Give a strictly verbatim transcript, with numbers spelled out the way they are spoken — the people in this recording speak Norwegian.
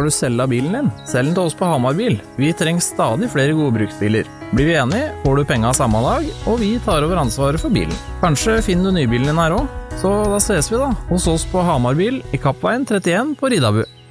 skal du selge bilen din? Selg den til oss på Hamar Bil. Vi trenger stadig flere gode bruksbiler. Blir vi enige, får du penga samme dag, og vi tar over ansvaret for bilen. Kanskje finner du nybilen din her også? Så da ses vi da, hos oss på Hamar Bil i Kappveien trettien på Ridabu.